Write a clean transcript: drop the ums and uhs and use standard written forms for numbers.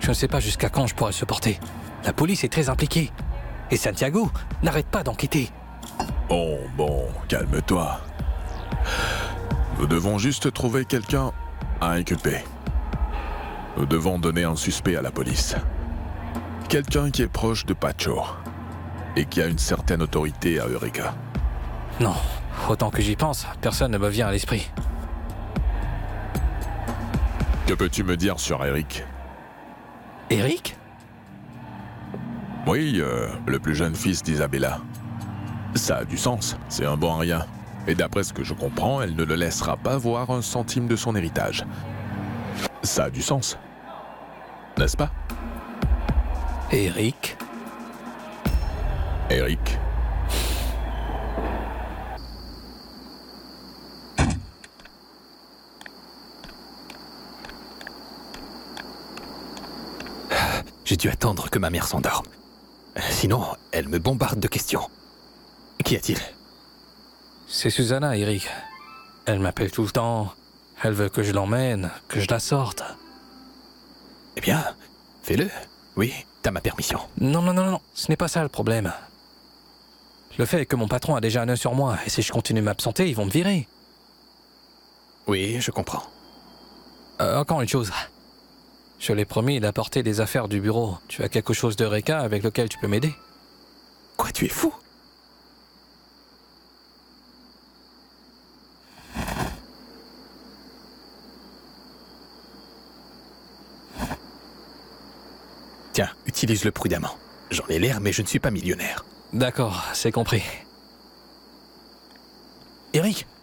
Je ne sais pas jusqu'à quand je pourrai le supporter. La police est très impliquée. Et Santiago n'arrête pas d'enquêter. Bon, calme-toi. Nous devons juste trouver quelqu'un à inculper. Nous devons donner un suspect à la police. Quelqu'un qui est proche de Pacho et qui a une certaine autorité à Eureka. Non, autant que j'y pense, personne ne me vient à l'esprit. Que peux-tu me dire sur Eric? Eric? Oui, le plus jeune fils d'Isabella. Ça a du sens, c'est un bon à rien. Et d'après ce que je comprends, elle ne le laissera pas voir un centime de son héritage. Ça a du sens, n'est-ce pas? Eric? Eric. J'ai dû attendre que ma mère s'endorme. Sinon, elle me bombarde de questions. Qu'y a-t-il? C'est Susanna, Eric. Elle m'appelle tout le temps. Elle veut que je l'emmène, que je la sorte. Eh bien, fais-le. Oui, t'as ma permission. Non, ce n'est pas ça le problème. Le fait est que mon patron a déjà un œil sur moi, et si je continue de m'absenter, ils vont me virer. Oui, je comprends. Encore une chose. Je l'ai promis d'apporter des affaires du bureau. Tu as quelque chose de Eureka avec lequel tu peux m'aider? Quoi, tu es fou? Tiens, utilise-le prudemment. J'en ai l'air, mais je ne suis pas millionnaire. D'accord, c'est compris. Eric,